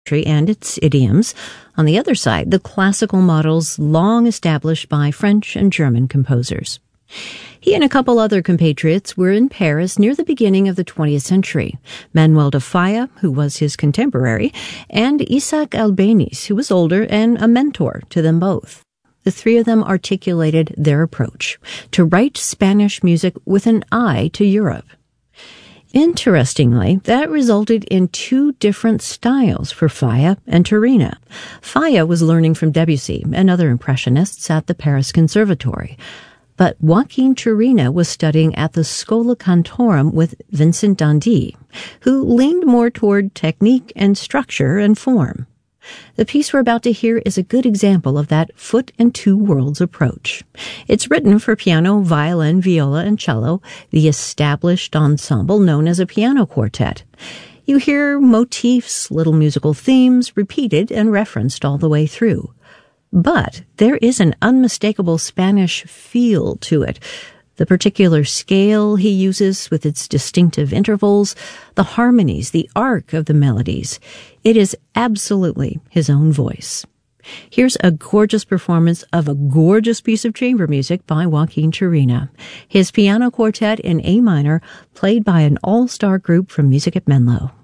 history and its idioms. On the other side, the classical models long established by French and German composers. He and a couple other compatriots were in Paris near the beginning of the 20th century. Manuel de Falla, who was his contemporary, and Isaac Albéniz, who was older and a mentor to them both. The three of them articulated their approach to write Spanish music with an eye to Europe. Interestingly, that resulted in two different styles for Falla and Turina. Falla was learning from Debussy and other impressionists at the Paris Conservatory, but Joaquin Turina was studying at the Schola Cantorum with Vincent d'Indy, who leaned more toward technique and structure and form. The piece we're about to hear is a good example of that foot and two worlds approach. It's written for piano, violin, viola, and cello, the established ensemble known as a piano quartet. You hear motifs, little musical themes, repeated and referenced all the way through. But there is an unmistakable Spanish feel to it. The particular scale he uses with its distinctive intervals, the harmonies, the arc of the melodies. It is absolutely his own voice. Here's a gorgeous performance of a gorgeous piece of chamber music by Joaquin Turina. His piano quartet in A minor, played by an all-star group from Music at Menlo.